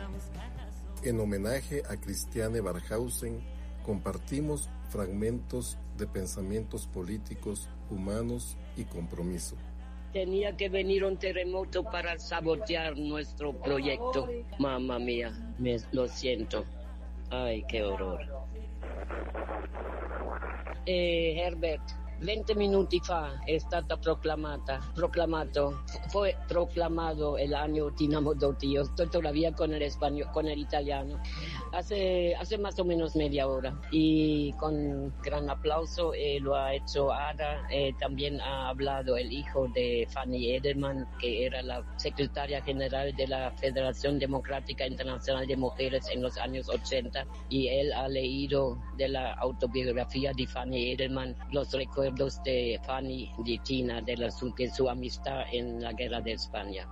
En homenaje a Christiane Barkhausen, compartimos fragmentos de pensamientos políticos, humanos y compromiso. Tenía que venir un terremoto para sabotear nuestro proyecto. Mamma mia, lo siento. Ay, qué horror. Herbert, 20 minuti fa è stata fue proclamado el año Dinamo Dotti. Yo estoy todavía con el español, con el italiano. Hace más o menos media hora y con gran aplauso lo ha hecho Ada. También ha hablado el hijo de Fanny Edelman, que era la secretaria general de la Federación Democrática Internacional de Mujeres en los años 80, y él ha leído de la autobiografía de Fanny Edelman los recuerdos de Fanny, de Tina, de su amistad en la guerra de España.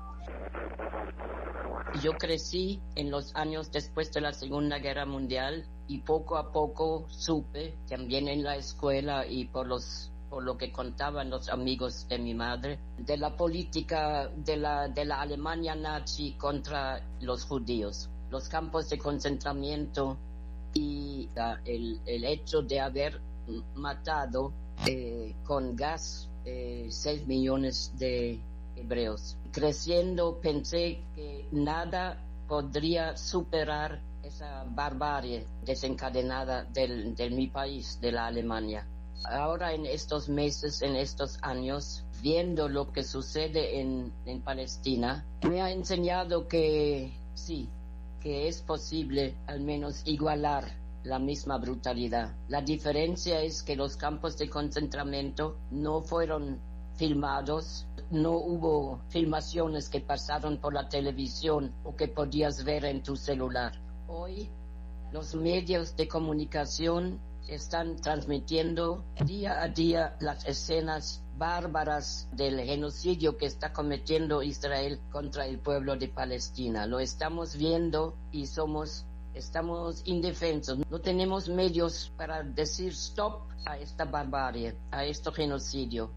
Yo crecí en los años después de la Segunda Guerra Mundial y poco a poco supe, también en la escuela y por lo que contaban los amigos de mi madre, de la política de la Alemania nazi contra los judíos, los campos de concentramiento y el hecho de haber matado con gas 6 millones de hebreos. Creciendo pensé que nada podría superar esa barbarie desencadenada de mi país, de la Alemania. Ahora en estos meses, en estos años, viendo lo que sucede en Palestina, me ha enseñado que sí, que es posible al menos igualar la misma brutalidad. La diferencia es que los campos de concentramiento no fueron filmados, no hubo filmaciones que pasaron por la televisión o que podías ver en tu celular. Hoy los medios de comunicación están transmitiendo día a día las escenas bárbaras del genocidio que está cometiendo Israel contra el pueblo de Palestina. Lo estamos viendo y estamos indefensos. No tenemos medios para decir stop a esta barbarie, a este genocidio.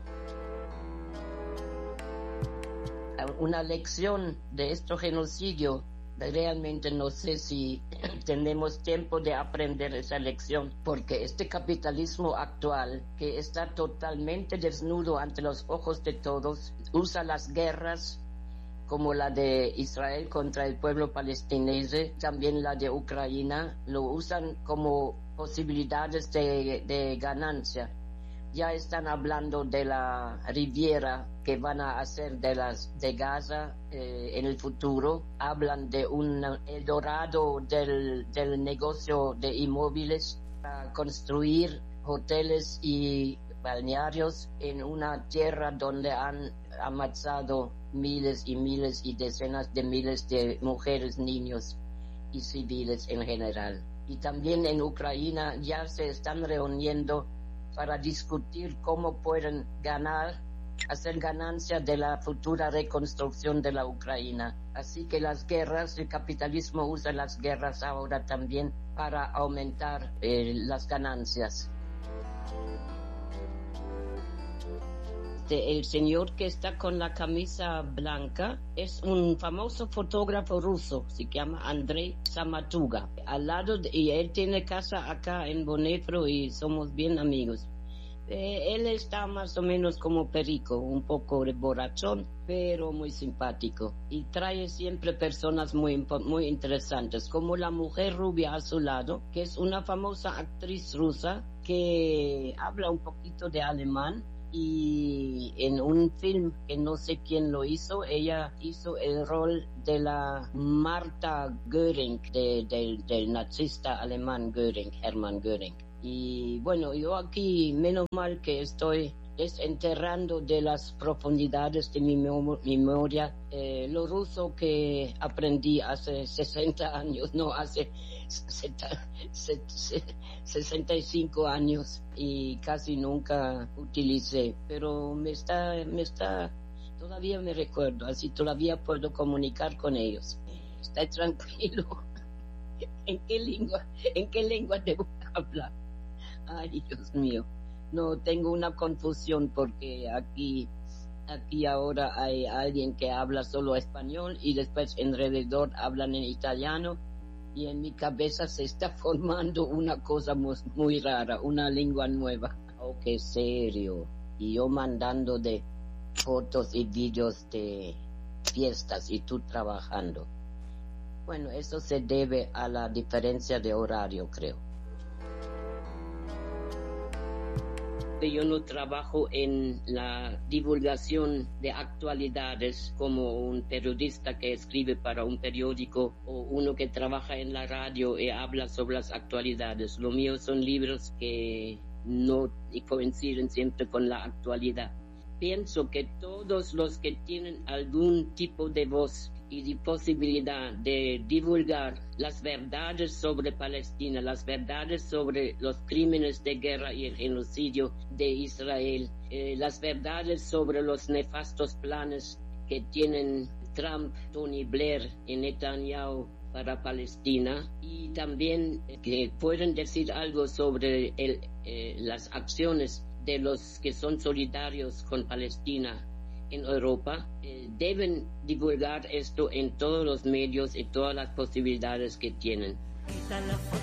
Una lección de este genocidio, realmente no sé si tenemos tiempo de aprender esa lección, porque este capitalismo actual, que está totalmente desnudo ante los ojos de todos, usa las guerras como la de Israel contra el pueblo palestinense, también la de Ucrania, lo usan como posibilidades de ganancia. Ya están hablando de la riviera que van a hacer de Gaza en el futuro. Hablan de un Eldorado del negocio de inmóviles para construir hoteles y balnearios en una tierra donde han amachado miles y miles y decenas de miles de mujeres, niños y civiles en general. Y también en Ucrania ya se están reuniendo para discutir cómo pueden hacer ganancia de la futura reconstrucción de la Ucrania. Así que las guerras, el capitalismo usa las guerras ahora también para aumentar las ganancias. El señor que está con la camisa blanca es un famoso fotógrafo ruso, se llama Andrei Samatuga. Y él tiene casa acá en Bonefro y somos bien amigos. Él está más o menos como Perico, un poco borrachón, pero muy simpático. Y trae siempre personas muy interesantes, como la mujer rubia a su lado, que es una famosa actriz rusa que habla un poquito de alemán. Y en un film que no sé quién lo hizo, ella hizo el rol de la Martha Göring, del nazista alemán Göring, Hermann Göring. Y bueno, yo aquí menos mal que estoy desenterrando de las profundidades de mi memoria lo ruso que aprendí hace 60 años, no, hace 65 años y casi nunca utilicé, pero todavía me recuerdo, así todavía puedo comunicar con ellos. Está tranquilo. ¿En qué lengua debo hablar? Ay, Dios mío. No, tengo una confusión porque aquí aquí ahora hay alguien que habla solo español y después alrededor hablan en italiano, y en mi cabeza se está formando una cosa muy rara, una lengua nueva. Oh, qué serio. Y yo mandando de fotos y vídeos de fiestas y tú trabajando. Bueno, eso se debe a la diferencia de horario, creo. Yo no trabajo en la divulgación de actualidades como un periodista que escribe para un periódico o uno que trabaja en la radio y habla sobre las actualidades. Lo mío son libros que no coinciden siempre con la actualidad. Pienso que todos los que tienen algún tipo de voz y de posibilidad de divulgar las verdades sobre Palestina, las verdades sobre los crímenes de guerra y el genocidio de Israel, las verdades sobre los nefastos planes que tienen Trump, Tony Blair y Netanyahu para Palestina, y también que pueden decir algo sobre las acciones de los que son solidarios con Palestina en Europa, deben divulgar esto en todos los medios y todas las posibilidades que tienen.